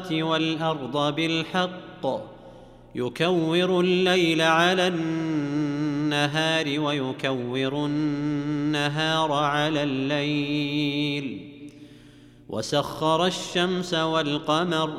والأرض بالحق يكور الليل على النهار ويكور النهار على الليل وسخر الشمس والقمر